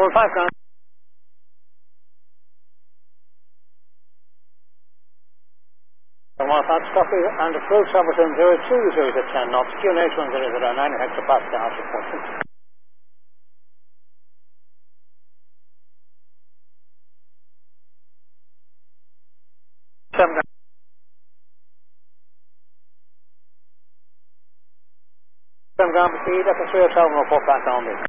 5 gun. One hot copy and the cruise Somerton 020 at 10 knots, QNH 1009 hectopascal out reporting. Some ground speed up to 3 hotel report back on me.